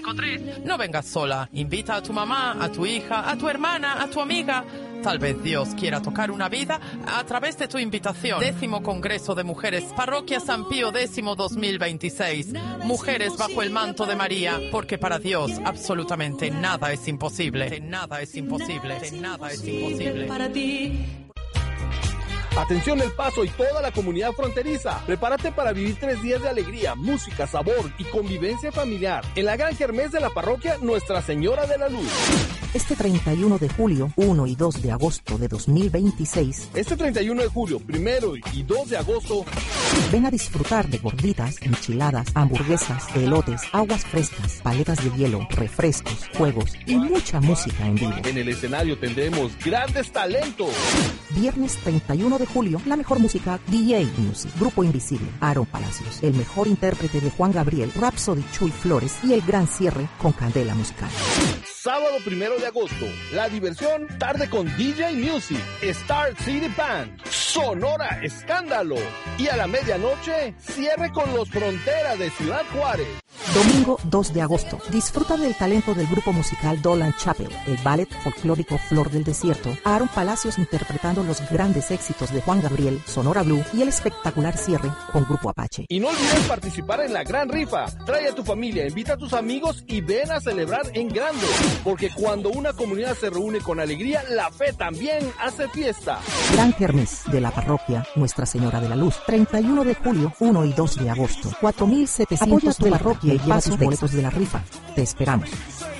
5-3. No vengas sola. Invita a tu mamá, a tu hija, a tu hermana, a tu amiga. Tal vez Dios quiera tocar una vida a través de tu invitación. 10º Congreso de Mujeres, Parroquia San Pío X 2026. Mujeres bajo el manto de María, porque para Dios absolutamente nada es imposible. Nada es imposible. Nada es imposible. Para ti. Atención El Paso y toda la comunidad fronteriza. Prepárate para vivir 3 días de alegría, música, sabor y convivencia familiar en la gran kermés de la parroquia Nuestra Señora de la Luz. Este 31 de julio, 1 y 2 de agosto de 2026. Este 31 de julio, 1 y 2 de agosto. Ven a disfrutar de gorditas, enchiladas, hamburguesas, elotes, aguas frescas, paletas de hielo, refrescos, juegos y mucha música en vivo. En el escenario tendremos grandes talentos. Viernes 31 de julio, la mejor música, DJ Music, Grupo Invisible, Aaron Palacios, el mejor intérprete de Juan Gabriel, Rhapsody Chuy Flores y el gran cierre con Candela Musical. Sábado 1 de agosto, la diversión, tarde con DJ Music, Star City Band, Sonora Escándalo y a la medianoche, cierre con Los Fronteras de Ciudad Juárez. Domingo 2 de agosto, disfruta del talento del grupo musical Dolan Chapel, el ballet folclórico Flor del Desierto, Aaron Palacios interpretando los grandes éxitos de Juan Gabriel, Sonora Blue y el espectacular cierre con Grupo Apache. Y no olvides participar en la gran rifa. Trae a tu familia, invita a tus amigos y ven a celebrar en grande. Porque cuando una comunidad se reúne con alegría, la fe también hace fiesta. Gran Kermés de la parroquia Nuestra Señora de la Luz, 31 de julio, 1 y 2 de agosto, 4,700 Apoya tu de la parroquia y lleva tus boletos de la rifa. Te esperamos.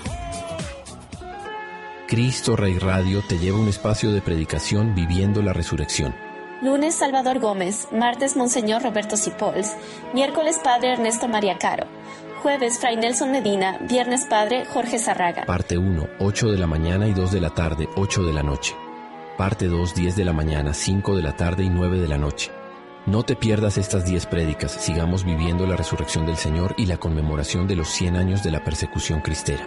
Cristo Rey Radio te lleva a un espacio de predicación viviendo la resurrección. Lunes Salvador Gómez, martes Monseñor Roberto Cipols, miércoles Padre Ernesto María Caro, jueves Fray Nelson Medina, viernes Padre Jorge Zarraga. Parte 1, 8 de la mañana y 2 de la tarde, 8 de la noche. Parte 2, 10 de la mañana, 5 de la tarde y 9 de la noche. No te pierdas estas 10 prédicas, sigamos viviendo la resurrección del Señor y la conmemoración de los 100 años de la persecución cristera.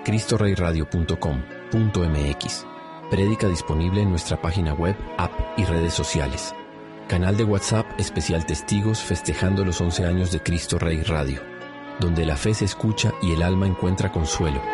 cristoreyradio.com.mx. Prédica disponible en nuestra página web, app y redes sociales. Canal de WhatsApp especial Testigos festejando los 11 años de Cristo Rey Radio, donde la fe se escucha y el alma encuentra consuelo.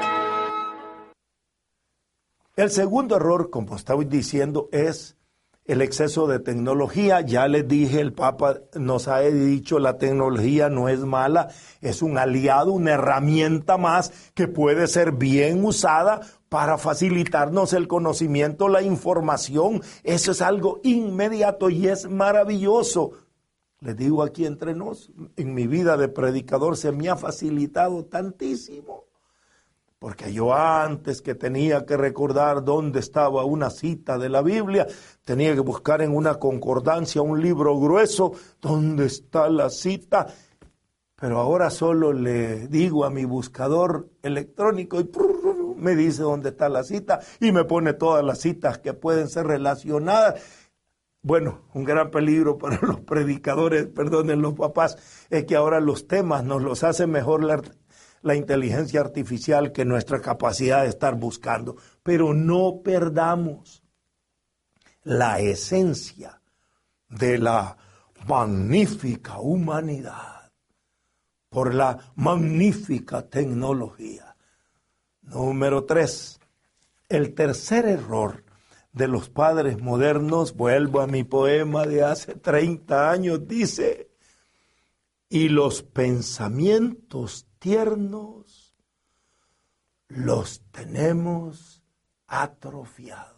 El segundo error, como estaba diciendo, es el exceso de tecnología. Ya les dije, el Papa nos ha dicho, la tecnología no es mala, es un aliado, una herramienta más que puede ser bien usada para facilitarnos el conocimiento, la información. Eso es algo inmediato y es maravilloso. Les digo aquí entre nos, en mi vida de predicador se me ha facilitado tantísimo. Porque yo antes que tenía que recordar dónde estaba una cita de la Biblia, tenía que buscar en una concordancia, un libro grueso, dónde está la cita. Pero ahora solo le digo a mi buscador electrónico y me dice dónde está la cita y me pone todas las citas que pueden ser relacionadas. Bueno, un gran peligro para los predicadores, perdonen los papás, es que ahora los temas nos los hace mejor la inteligencia artificial que nuestra capacidad de estar buscando. Pero no perdamos la esencia de la magnífica humanidad por la magnífica tecnología. Número 3, el tercer error de los padres modernos, vuelvo a mi poema de hace 30 años, dice, y los pensamientos tiernos los tenemos atrofiados.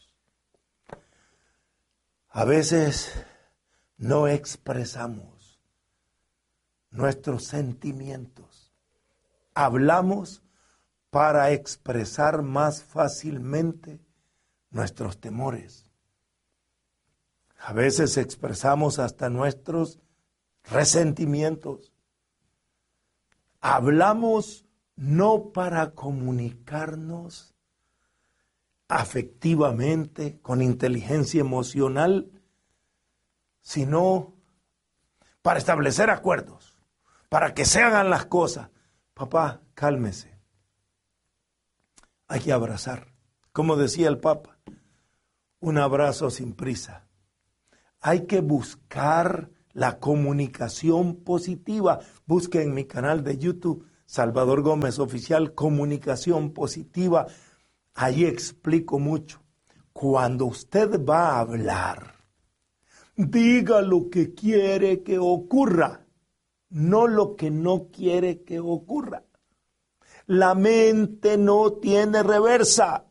A veces no expresamos nuestros sentimientos. Hablamos para expresar más fácilmente nuestros temores. A veces expresamos hasta nuestros resentimientos. Hablamos no para comunicarnos afectivamente, con inteligencia emocional, sino para establecer acuerdos, para que se hagan las cosas. Papá, cálmese. Hay que abrazar. Como decía el Papa, un abrazo sin prisa. Hay que buscar la comunicación positiva. Busque en mi canal de YouTube Salvador Gómez Oficial, Comunicación Positiva. Ahí explico mucho. Cuando usted va a hablar, diga lo que quiere que ocurra, no lo que no quiere que ocurra. La mente no tiene reversa.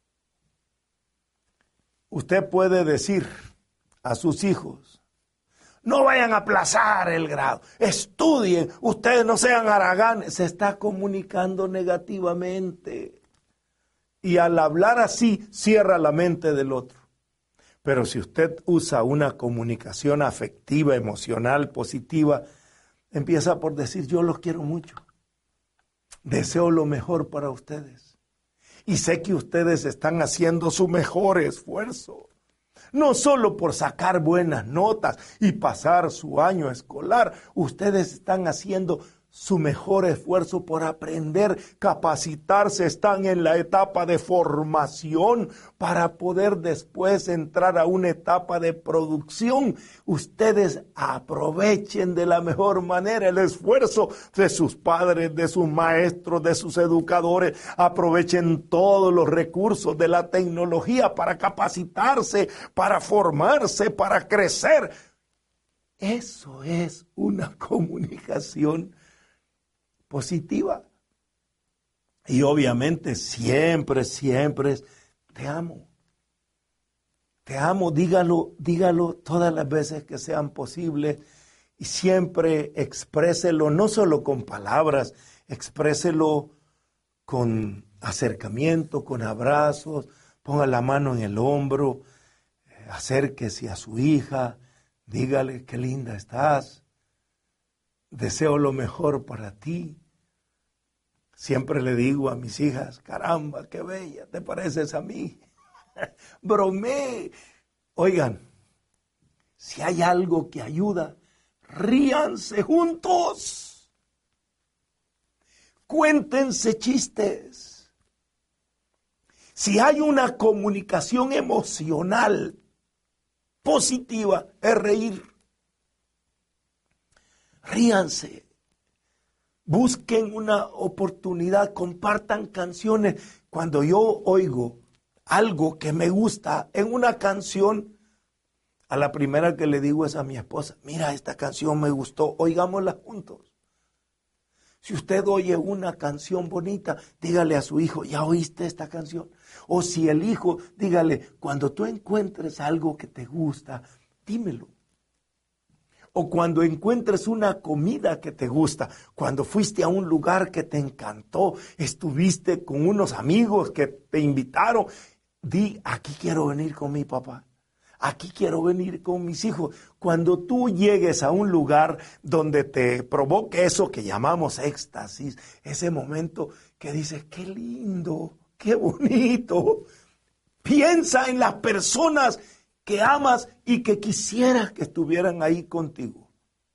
Usted puede decir a sus hijos, no vayan a aplazar el grado, estudien, ustedes no sean haraganes. Se está comunicando negativamente. Y al hablar así, cierra la mente del otro. Pero si usted usa una comunicación afectiva, emocional, positiva, empieza por decir, yo los quiero mucho. Deseo lo mejor para ustedes. Y sé que ustedes están haciendo su mejor esfuerzo. No solo por sacar buenas notas y pasar su año escolar. Ustedes están haciendo su mejor esfuerzo por aprender, capacitarse, están en la etapa de formación para poder después entrar a una etapa de producción. Ustedes aprovechen de la mejor manera el esfuerzo de sus padres, de sus maestros, de sus educadores. Aprovechen todos los recursos de la tecnología para capacitarse, para formarse, para crecer. Eso es una comunicación positiva. Y obviamente siempre es, te amo. Te amo, dígalo todas las veces que sean posibles y siempre expréselo, no solo con palabras, expréselo con acercamiento, con abrazos, ponga la mano en el hombro, acérquese a su hija, dígale qué linda estás, deseo lo mejor para ti. Siempre le digo a mis hijas, caramba, qué bella, te pareces a mí. Bromé. Oigan, si hay algo que ayuda, ríanse juntos. Cuéntense chistes. Si hay una comunicación emocional positiva, es reír. Ríanse. Busquen una oportunidad, compartan canciones. Cuando yo oigo algo que me gusta en una canción, a la primera que le digo es a mi esposa, mira, esta canción me gustó, oigámosla juntos. Si usted oye una canción bonita, dígale a su hijo, ¿ya oíste esta canción? O si el hijo, dígale, cuando tú encuentres algo que te gusta, dímelo. O cuando encuentres una comida que te gusta, cuando fuiste a un lugar que te encantó, estuviste con unos amigos que te invitaron, di, aquí quiero venir con mi papá, aquí quiero venir con mis hijos. Cuando tú llegues a un lugar donde te provoque eso que llamamos éxtasis, ese momento que dices, qué lindo, qué bonito, piensa en las personas que amas y que quisieras que estuvieran ahí contigo.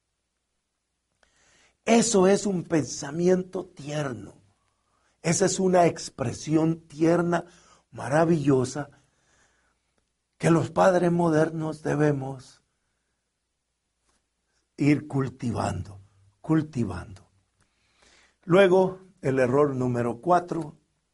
Eso es un pensamiento tierno. Esa es una expresión tierna, maravillosa, que los padres modernos debemos ir cultivando. Luego, el error número 4.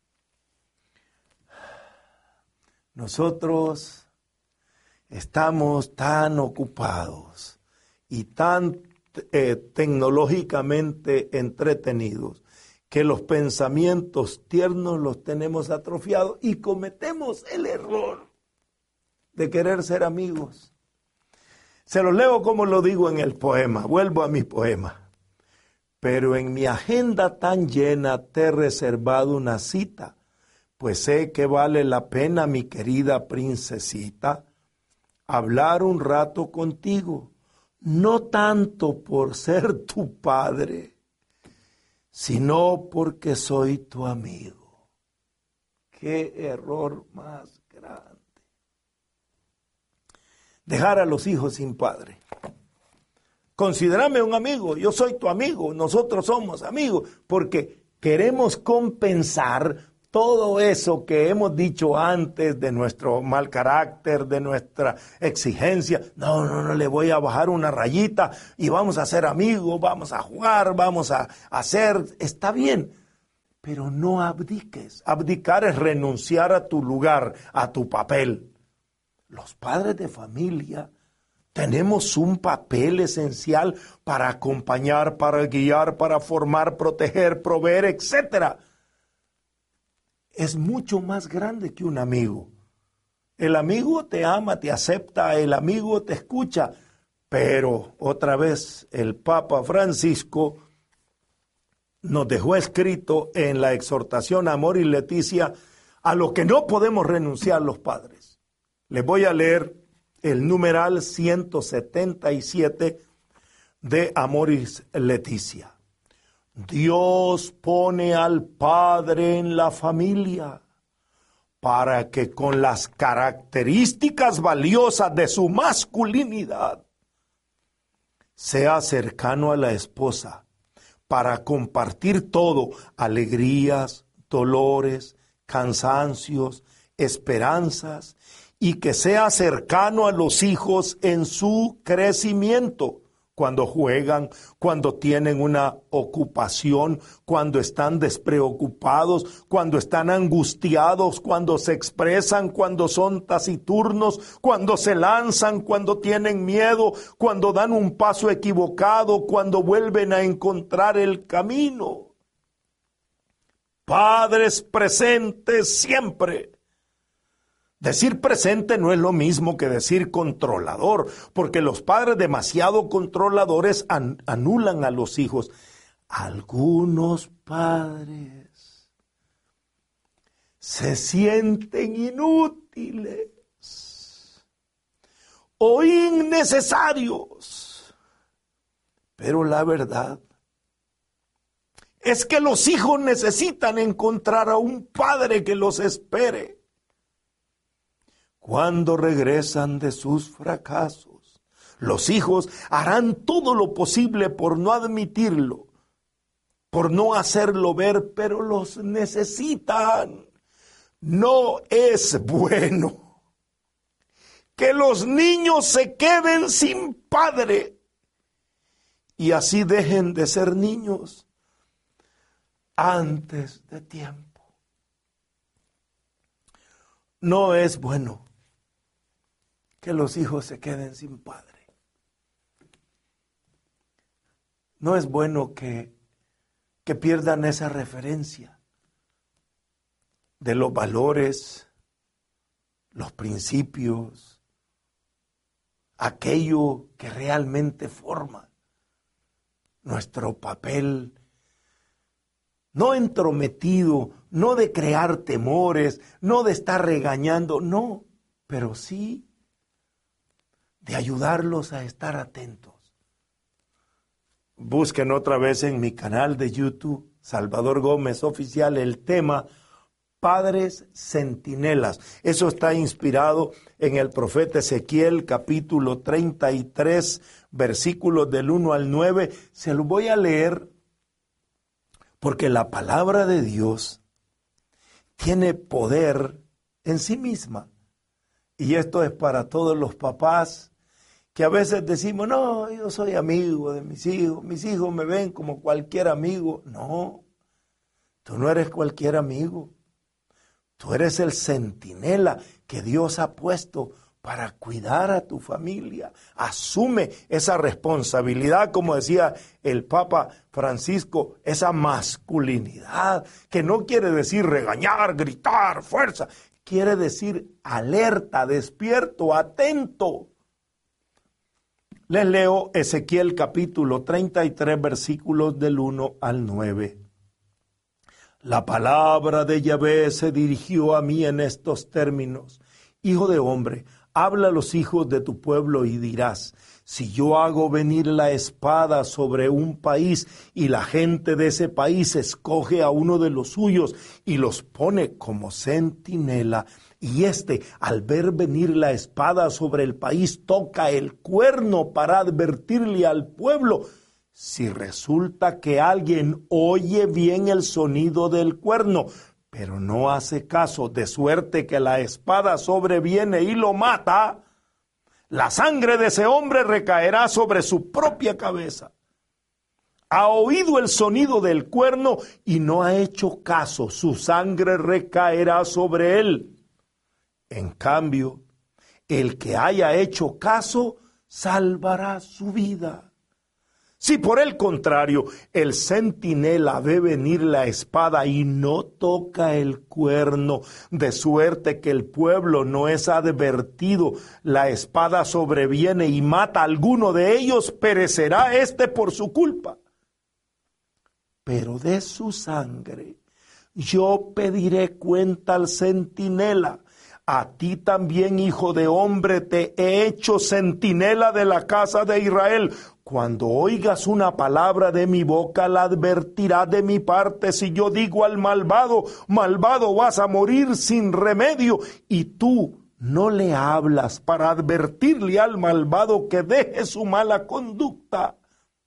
Nosotros estamos tan ocupados y tan tecnológicamente entretenidos que los pensamientos tiernos los tenemos atrofiados y cometemos el error de querer ser amigos. Se los leo como lo digo en el poema, vuelvo a mi poema. Pero en mi agenda tan llena te he reservado una cita, pues sé que vale la pena, mi querida princesita, hablar un rato contigo, no tanto por ser tu padre, sino porque soy tu amigo. ¡Qué error más grande! Dejar a los hijos sin padre. Considérame un amigo, yo soy tu amigo, nosotros somos amigos, porque queremos compensar todo eso que hemos dicho antes de nuestro mal carácter, de nuestra exigencia, no le voy a bajar una rayita y vamos a ser amigos, vamos a jugar, vamos a hacer, está bien, pero no abdiques. Abdicar es renunciar a tu lugar, a tu papel. Los padres de familia tenemos un papel esencial para acompañar, para guiar, para formar, proteger, proveer, etc. Es mucho más grande que un amigo. El amigo te ama, te acepta, el amigo te escucha, pero otra vez el Papa Francisco nos dejó escrito en la exhortación Amoris Laetitia a lo que no podemos renunciar los padres. Les voy a leer el numeral 177 de Amoris Laetitia. Dios pone al padre en la familia para que con las características valiosas de su masculinidad sea cercano a la esposa para compartir todo, alegrías, dolores, cansancios, esperanzas, y que sea cercano a los hijos en su crecimiento, cuando juegan, cuando tienen una ocupación, cuando están despreocupados, cuando están angustiados, cuando se expresan, cuando son taciturnos, cuando se lanzan, cuando tienen miedo, cuando dan un paso equivocado, cuando vuelven a encontrar el camino. Padres presentes siempre. Decir presente no es lo mismo que decir controlador, porque los padres demasiado controladores anulan a los hijos. Algunos padres se sienten inútiles o innecesarios, pero la verdad es que los hijos necesitan encontrar a un padre que los espere. Cuando regresan de sus fracasos, los hijos harán todo lo posible por no admitirlo, por no hacerlo ver, pero los necesitan. No es bueno que los niños se queden sin padre y así dejen de ser niños antes de tiempo. No es bueno que los hijos se queden sin padre. No es bueno que pierdan esa referencia de los valores, los principios, aquello que realmente forma nuestro papel, no entrometido, no de crear temores, no de estar regañando, no, pero sí de ayudarlos a estar atentos. Busquen otra vez en mi canal de YouTube, Salvador Gómez Oficial, el tema Padres Centinelas. Eso está inspirado en el profeta Ezequiel, capítulo 33, versículos del 1 al 9. Se lo voy a leer porque la palabra de Dios tiene poder en sí misma. Y esto es para todos los papás que a veces decimos, no, yo soy amigo de mis hijos me ven como cualquier amigo. No, tú no eres cualquier amigo. Tú eres el centinela que Dios ha puesto para cuidar a tu familia. Asume esa responsabilidad, como decía el Papa Francisco, esa masculinidad, que no quiere decir regañar, gritar, fuerza. Quiere decir alerta, despierto, atento. Les leo Ezequiel capítulo 33, versículos del 1 al 9. La palabra de Yahvé se dirigió a mí en estos términos. Hijo de hombre, habla a los hijos de tu pueblo y dirás, si yo hago venir la espada sobre un país y la gente de ese país escoge a uno de los suyos y los pone como centinela, y al ver venir la espada sobre el país, toca el cuerno para advertirle al pueblo, si resulta que alguien oye bien el sonido del cuerno, pero no hace caso, de suerte que la espada sobreviene y lo mata, la sangre de ese hombre recaerá sobre su propia cabeza. Ha oído el sonido del cuerno y no ha hecho caso, su sangre recaerá sobre él. En cambio, el que haya hecho caso salvará su vida. Si por el contrario el centinela ve venir la espada y no toca el cuerno, de suerte que el pueblo no es advertido, la espada sobreviene y mata a alguno de ellos, perecerá éste por su culpa. Pero de su sangre yo pediré cuenta al centinela. A ti también, hijo de hombre, te he hecho centinela de la casa de Israel. Cuando oigas una palabra de mi boca, la advertirás de mi parte. Si yo digo al malvado, malvado vas a morir sin remedio, y tú no le hablas para advertirle al malvado que deje su mala conducta.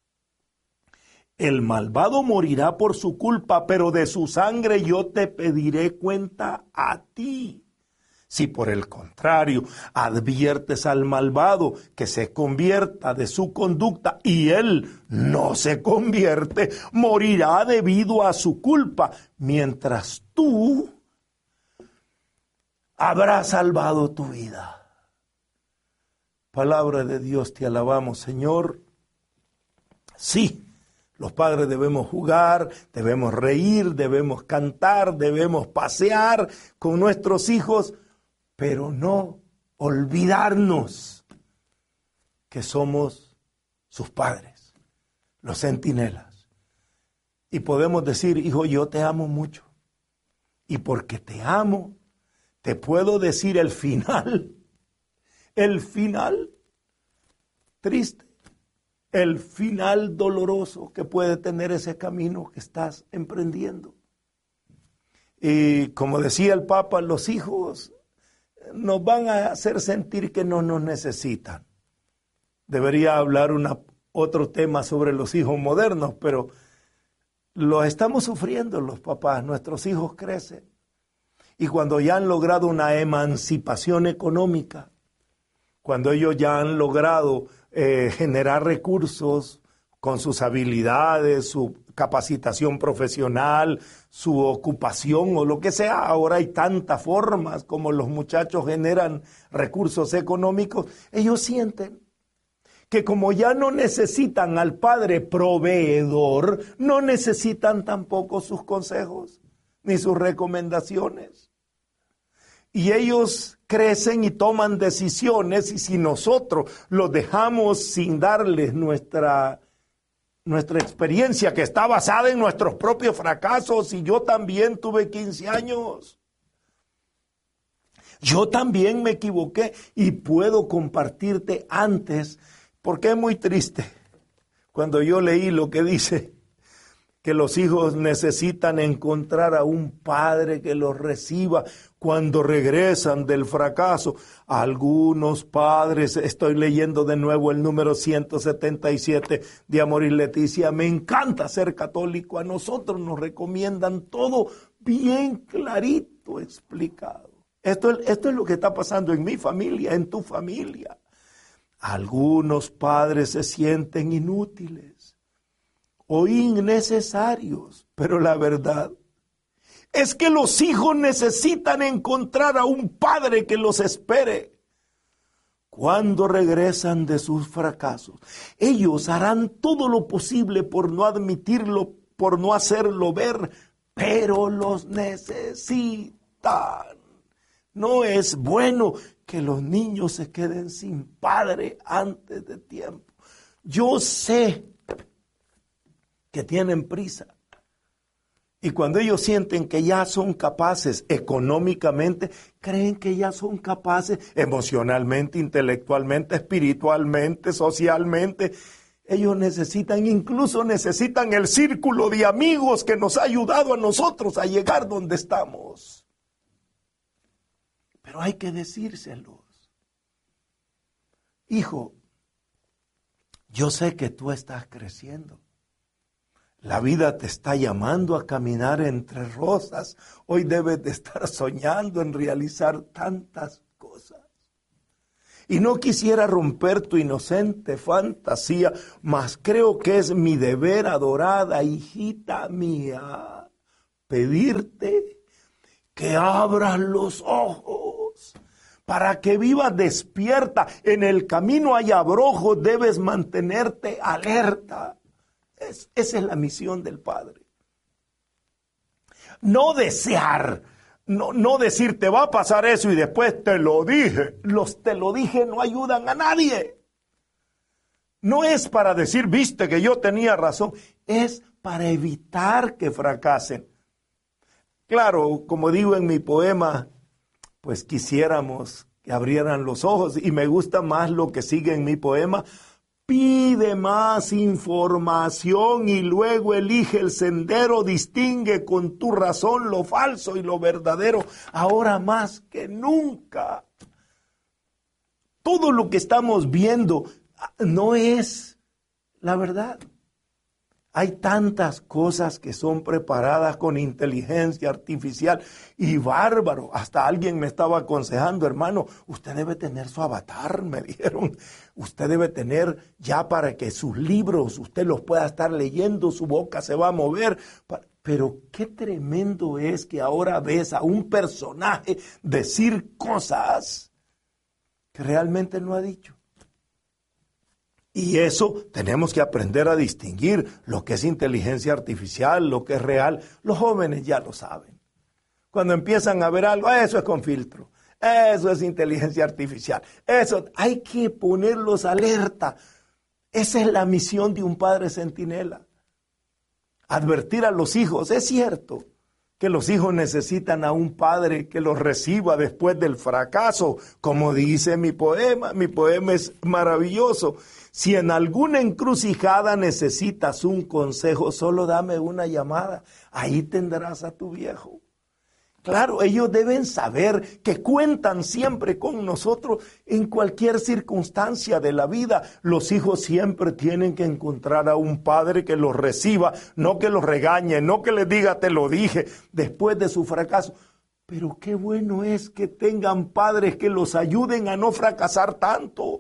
El malvado morirá por su culpa, pero de su sangre yo te pediré cuenta a ti. Si por el contrario adviertes al malvado que se convierta de su conducta y él no se convierte, morirá debido a su culpa, mientras tú habrás salvado tu vida. Palabra de Dios, te alabamos, Señor. Sí, los padres debemos jugar, debemos reír, debemos cantar, debemos pasear con nuestros hijos, pero no olvidarnos que somos sus padres, los centinelas. Y podemos decir, hijo, yo te amo mucho. Y porque te amo, te puedo decir el final triste, el final doloroso que puede tener ese camino que estás emprendiendo. Y como decía el Papa, los hijos nos van a hacer sentir que no nos necesitan. Debería hablar otro tema sobre los hijos modernos, pero lo estamos sufriendo los papás. Nuestros hijos crecen y cuando ya han logrado una emancipación económica, cuando ellos ya han logrado generar recursos con sus habilidades, su capacitación profesional, su ocupación o lo que sea. Ahora hay tantas formas como los muchachos generan recursos económicos. Ellos sienten que como ya no necesitan al padre proveedor, no necesitan tampoco sus consejos ni sus recomendaciones. Y ellos crecen y toman decisiones, y si nosotros los dejamos sin darles nuestra experiencia, que está basada en nuestros propios fracasos, y yo también tuve 15 años. Yo también me equivoqué y puedo compartirte antes, porque es muy triste cuando yo leí lo que dice que los hijos necesitan encontrar a un padre que los reciba cuando regresan del fracaso. Algunos padres, estoy leyendo de nuevo el número 177 de Amor y Leticia, me encanta ser católico, a nosotros nos recomiendan todo bien clarito explicado. Esto es lo que está pasando en mi familia, en tu familia. Algunos padres se sienten inútiles o innecesarios, pero la verdad es que los hijos necesitan encontrar a un padre que los espere cuando regresan de sus fracasos. Ellos harán todo lo posible por no admitirlo, por no hacerlo ver, pero los necesitan. No es bueno que los niños se queden sin padre antes de tiempo. Yo sé que tienen prisa. Y cuando ellos sienten que ya son capaces económicamente, creen que ya son capaces emocionalmente, intelectualmente, espiritualmente, socialmente. Ellos incluso necesitan el círculo de amigos que nos ha ayudado a nosotros a llegar donde estamos. Pero hay que decírselos. Hijo, yo sé que tú estás creciendo. La vida te está llamando a caminar entre rosas. Hoy debes de estar soñando en realizar tantas cosas. Y no quisiera romper tu inocente fantasía, mas creo que es mi deber, adorada hijita mía, pedirte que abras los ojos para que vivas despierta. En el camino hay abrojos, debes mantenerte alerta. Esa es la misión del Padre. No desear, no decir te va a pasar eso y después te lo dije. Los te lo dije no ayudan a nadie. No es para decir, viste que yo tenía razón, es para evitar que fracasen. Claro, como digo en mi poema, pues quisiéramos que abrieran los ojos, y me gusta más lo que sigue en mi poema. Pide más información y luego elige el sendero, distingue con tu razón lo falso y lo verdadero, ahora más que nunca. Todo lo que estamos viendo no es la verdad. Hay tantas cosas que son preparadas con inteligencia artificial y bárbaro. Hasta alguien me estaba aconsejando, hermano, usted debe tener su avatar, me dijeron. Usted debe tener ya para que sus libros, usted los pueda estar leyendo, su boca se va a mover. Pero qué tremendo es que ahora ves a un personaje decir cosas que realmente no ha dicho. Y eso tenemos que aprender a distinguir lo que es inteligencia artificial, lo que es real. Los jóvenes ya lo saben. Cuando empiezan a ver algo, eso es con filtro, eso es inteligencia artificial. Eso hay que ponerlos alerta. Esa es la misión de un padre centinela. Advertir a los hijos. Es cierto que los hijos necesitan a un padre que los reciba después del fracaso, como dice mi poema. Mi poema es maravilloso. Si en alguna encrucijada necesitas un consejo, solo dame una llamada. Ahí tendrás a tu viejo. Claro, ellos deben saber que cuentan siempre con nosotros en cualquier circunstancia de la vida. Los hijos siempre tienen que encontrar a un padre que los reciba, no que los regañe, no que les diga te lo dije después de su fracaso. Pero qué bueno es que tengan padres que los ayuden a no fracasar tanto.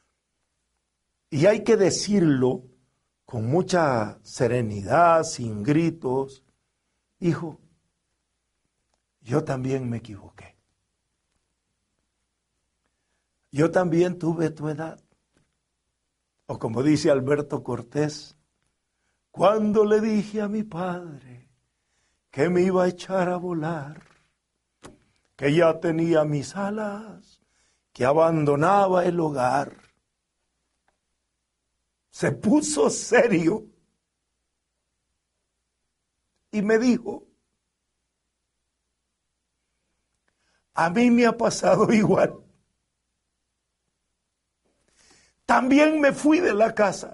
Y hay que decirlo con mucha serenidad, sin gritos. Hijo, yo también me equivoqué. Yo también tuve tu edad. O como dice Alberto Cortés, cuando le dije a mi padre que me iba a echar a volar, que ya tenía mis alas, que abandonaba el hogar. Se puso serio y me dijo, a mí me ha pasado igual. También me fui de la casa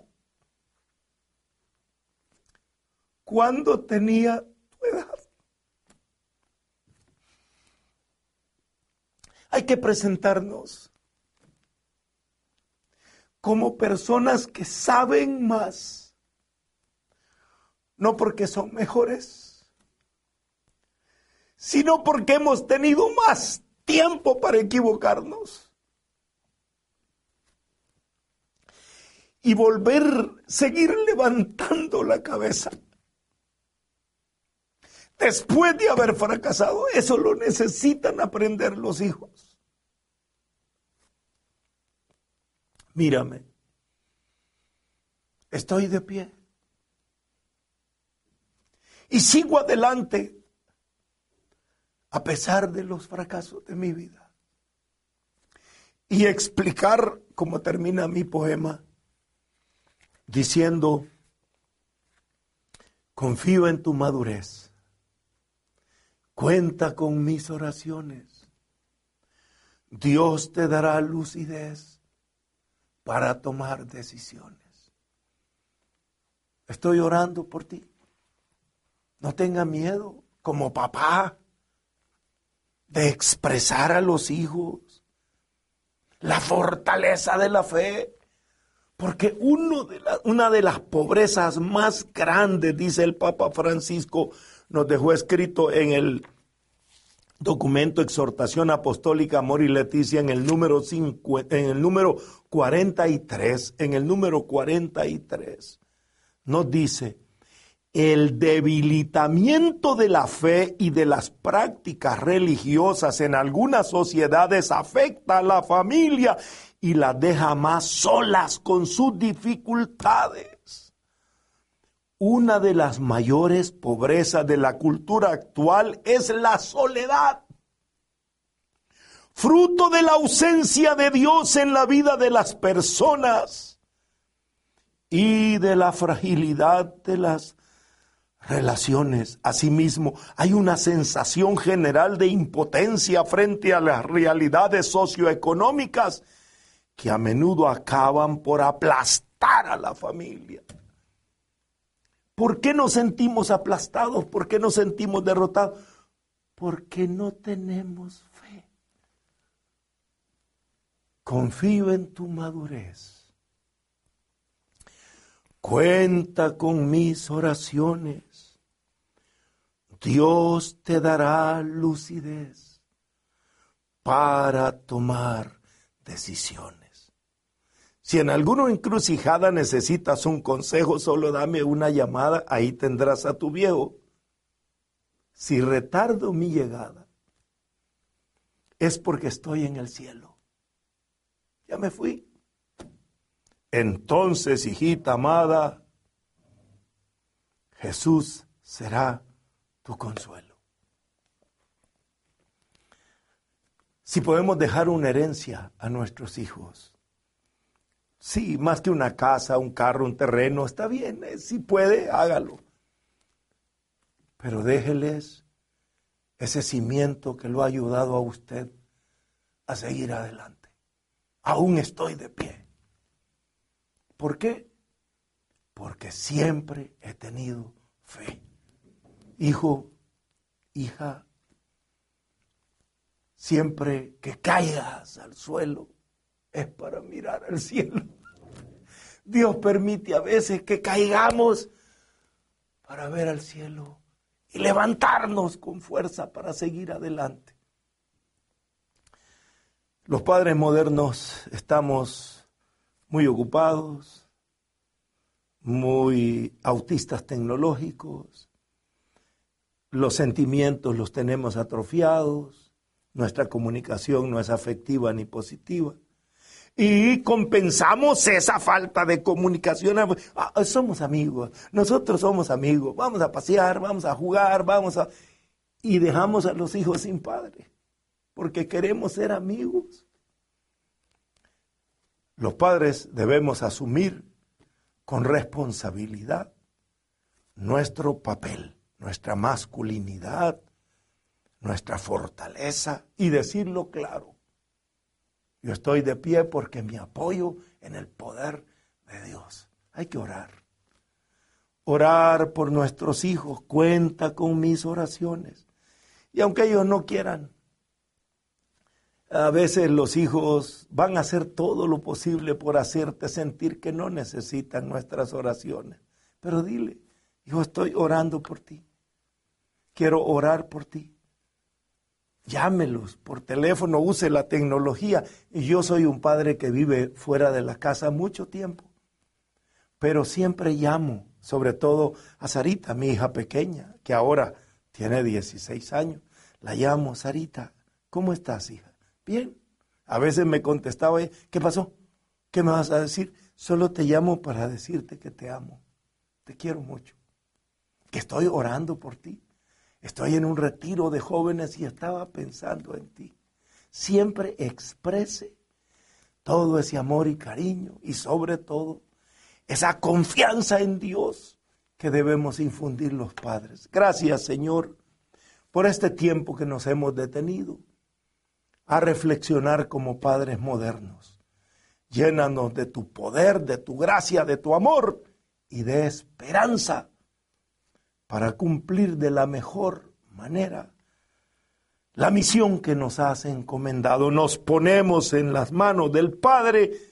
cuando tenía tu edad. Hay que presentarnos como personas que saben más, no porque son mejores, sino porque hemos tenido más tiempo para equivocarnos. Y seguir levantando la cabeza. Después de haber fracasado, eso lo necesitan aprender los hijos. Mírame, estoy de pie y sigo adelante a pesar de los fracasos de mi vida. Y explicar cómo termina mi poema diciendo, confío en tu madurez, cuenta con mis oraciones, Dios te dará lucidez para tomar decisiones. Estoy orando por ti. No tenga miedo, como papá, de expresar a los hijos la fortaleza de la fe, Porque una de las pobrezas más grandes, dice el Papa Francisco, nos dejó escrito en el documento Exhortación Apostólica Amor y Leticia en el número 43, nos dice: el debilitamiento de la fe y de las prácticas religiosas en algunas sociedades afecta a la familia y las deja más solas con sus dificultades. Una de las mayores pobrezas de la cultura actual es la soledad, fruto de la ausencia de Dios en la vida de las personas y de la fragilidad de las relaciones. Asimismo, hay una sensación general de impotencia frente a las realidades socioeconómicas que a menudo acaban por aplastar a la familia. ¿Por qué nos sentimos aplastados? ¿Por qué nos sentimos derrotados? Porque no tenemos fe. Confío en tu madurez. Cuenta con mis oraciones. Dios te dará lucidez para tomar decisiones. Si en alguna encrucijada necesitas un consejo, solo dame una llamada, ahí tendrás a tu viejo. Si retardo mi llegada, es porque estoy en el cielo. Ya me fui. Entonces, hijita amada, Jesús será tu consuelo. Si podemos dejar una herencia a nuestros hijos, sí, más que una casa, un carro, un terreno, está bien, si puede, hágalo. Pero déjeles ese cimiento que lo ha ayudado a usted a seguir adelante. Aún estoy de pie. ¿Por qué? Porque siempre he tenido fe. Hijo, hija, siempre que caigas al suelo es para mirar al cielo. Dios permite a veces que caigamos para ver al cielo y levantarnos con fuerza para seguir adelante. Los padres modernos estamos muy ocupados, muy autistas tecnológicos, los sentimientos los tenemos atrofiados, nuestra comunicación no es afectiva ni positiva. Y compensamos esa falta de comunicación. Somos amigos, nosotros somos amigos, vamos a pasear, vamos a jugar, y dejamos a los hijos sin padre, porque queremos ser amigos. Los padres debemos asumir con responsabilidad nuestro papel, nuestra masculinidad, nuestra fortaleza y decirlo claro. Yo estoy de pie porque me apoyo en el poder de Dios. Hay que orar. Orar por nuestros hijos. Cuenta con mis oraciones. Y aunque ellos no quieran, a veces los hijos van a hacer todo lo posible por hacerte sentir que no necesitan nuestras oraciones. Pero dile, hijo, estoy orando por ti. Quiero orar por ti. Llámelos por teléfono, use la tecnología. Y yo soy un padre que vive fuera de la casa mucho tiempo. Pero siempre llamo, sobre todo a Sarita, mi hija pequeña, que ahora tiene 16 años. La llamo: Sarita, ¿cómo estás, hija? Bien. A veces me contestaba ella: ¿qué pasó? ¿Qué me vas a decir? Solo te llamo para decirte que te amo. Te quiero mucho. Que estoy orando por ti. Estoy en un retiro de jóvenes y estaba pensando en ti. Siempre exprese todo ese amor y cariño y sobre todo esa confianza en Dios que debemos infundir los padres. Gracias, Señor, por este tiempo que nos hemos detenido a reflexionar como padres modernos. Llénanos de tu poder, de tu gracia, de tu amor y de esperanza para cumplir de la mejor manera la misión que nos has encomendado. Nos ponemos en las manos del Padre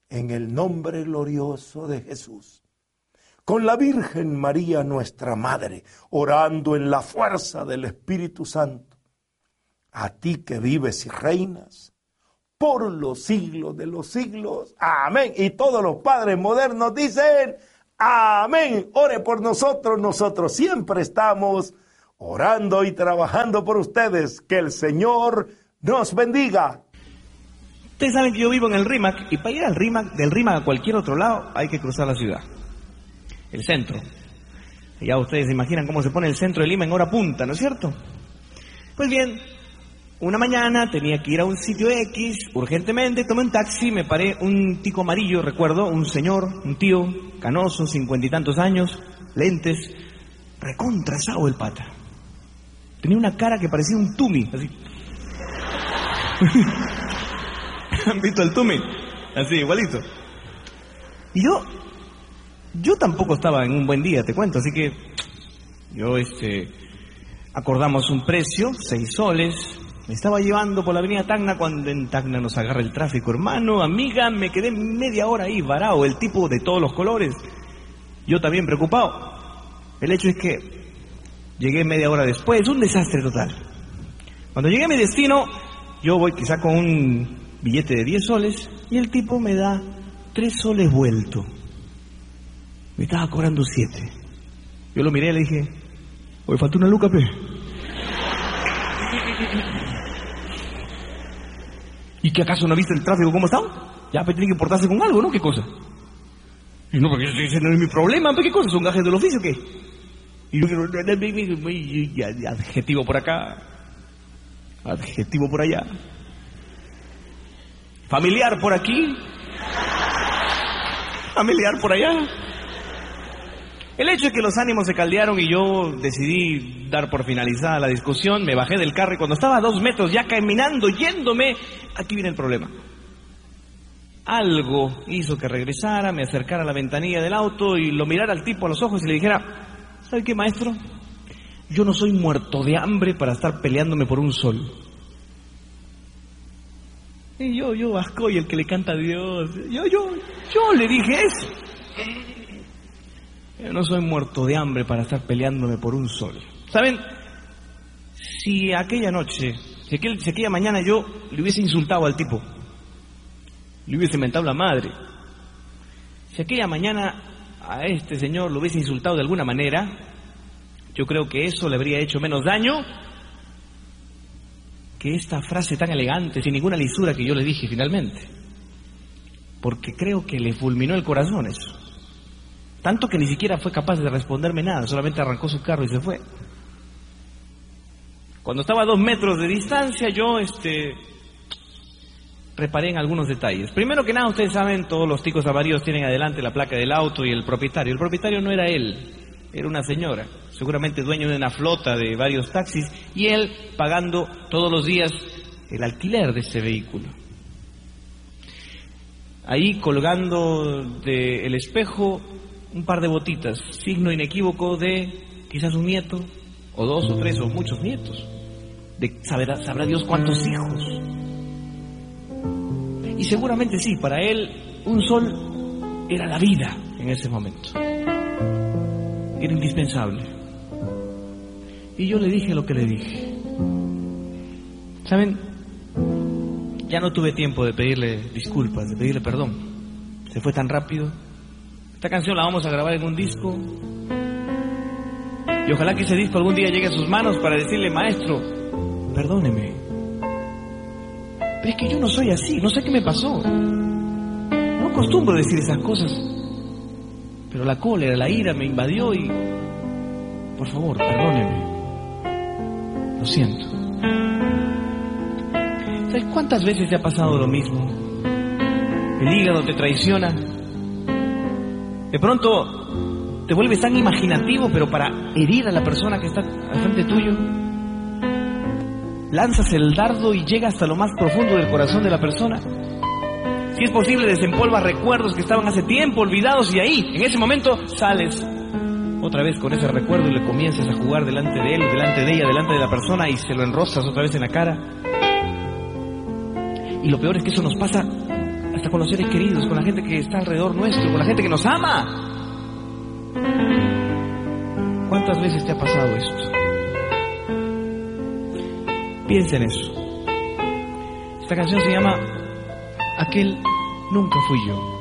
en el nombre glorioso de Jesús. Con la Virgen María, nuestra Madre, orando en la fuerza del Espíritu Santo, a ti que vives y reinas por los siglos de los siglos. Amén. Y todos los padres modernos dicen amén. Ore por nosotros. Nosotros siempre estamos orando y trabajando por ustedes. Que el Señor nos bendiga. Ustedes saben que yo vivo en el RIMAC, y para ir al RIMAC, del RIMAC a cualquier otro lado, hay que cruzar la ciudad. El centro. Ya ustedes se imaginan cómo se pone el centro de Lima en hora punta, ¿no es cierto? Pues bien, una mañana tenía que ir a un sitio X, urgentemente, tomé un taxi, me paré, un tico amarillo, recuerdo, un señor, un tío, canoso, 50 y tantos años, lentes, recontrasado el pata. Tenía una cara que parecía un tumi, así. ¿Han visto el tumi? Así, igualito. Y yo tampoco estaba en un buen día, te cuento, así que yo, acordamos un precio, 6 soles, me estaba llevando por la avenida Tacna cuando en Tacna nos agarra el tráfico, hermano, amiga, me quedé media hora ahí varado, el tipo de todos los colores, yo también preocupado. El hecho es que llegué media hora después, un desastre total. Cuando llegué a mi destino, yo voy quizá con un billete de 10 soles y el tipo me da 3 soles vuelto. Me estaba cobrando 7. Yo lo miré y le dije, oye, falta una luca, pe. ¿Y que acaso no viste el tráfico cómo está? Ya, pues tiene que portarse con algo, ¿no? ¿Qué cosa? Y no, porque ese no es mi problema, ¿qué cosa? ¿Son gajes del oficio o qué? Y yo, adjetivo por acá, adjetivo por allá, familiar por aquí, familiar por allá. El hecho es que los ánimos se caldearon y yo decidí dar por finalizada la discusión, me bajé del carro y cuando estaba a 2 metros ya caminando, yéndome, aquí viene el problema. Algo hizo que regresara, me acercara a la ventanilla del auto y lo mirara al tipo a los ojos y le dijera, ¿sabe qué, maestro? Yo no soy muerto de hambre para estar peleándome por un sol. Y yo asco y el que le canta a Dios. Yo le dije eso. Yo no soy muerto de hambre para estar peleándome por un sol. ¿Saben? Si aquella noche, si aquella mañana yo le hubiese insultado al tipo, le hubiese mentado la madre, si aquella mañana a este señor lo hubiese insultado de alguna manera, yo creo que eso le habría hecho menos daño que esta frase tan elegante, sin ninguna lisura que yo le dije finalmente. Porque creo que le fulminó el corazón eso. Tanto que ni siquiera fue capaz de responderme nada, solamente arrancó su carro y se fue. Cuando estaba a 2 metros de distancia, yo reparé en algunos detalles. Primero que nada, ustedes saben, todos los ticos avaríos tienen adelante la placa del auto y el propietario. El propietario no era él, era una señora, seguramente dueño de una flota de varios taxis, y él pagando todos los días el alquiler de ese vehículo. Ahí colgando del espejo un par de botitas, signo inequívoco de quizás un nieto, o 2 o 3 o muchos nietos, de sabrá Dios cuántos hijos. Y seguramente sí, para él un sol era la vida en ese momento, era indispensable. Y yo le dije lo que le dije. ¿Saben? Ya no tuve tiempo de pedirle disculpas, de pedirle perdón. Se fue tan rápido. Esta canción la vamos a grabar en un disco y ojalá que ese disco algún día llegue a sus manos para decirle, maestro, perdóneme, pero es que yo no soy así, no sé qué me pasó, no acostumbro decir esas cosas, pero la cólera, la ira me invadió y por favor, perdóneme, lo siento. ¿Sabes cuántas veces te ha pasado lo mismo? El hígado te traiciona. De pronto te vuelves tan imaginativo, pero para herir a la persona que está al frente tuyo, lanzas el dardo y llega hasta lo más profundo del corazón de la persona. Si es posible, desempolva recuerdos que estaban hace tiempo olvidados y ahí, en ese momento, sales otra vez con ese recuerdo y le comienzas a jugar delante de él, delante de ella, delante de la persona y se lo enroscas otra vez en la cara. Y lo peor es que eso nos pasa hasta con los seres queridos, con la gente que está alrededor nuestro, con la gente que nos ama. ¿Cuántas veces te ha pasado esto? Piensa en eso. Esta canción se llama Aquel nunca fui yo.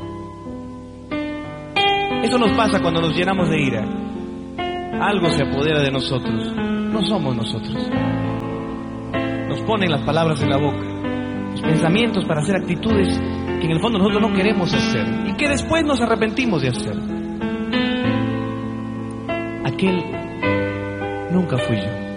Eso nos pasa cuando nos llenamos de ira. Algo se apodera de nosotros. No somos nosotros. Nos ponen las palabras en la boca, los pensamientos para hacer actitudes que en el fondo nosotros no queremos hacer y que después nos arrepentimos de hacer. Aquel nunca fui yo.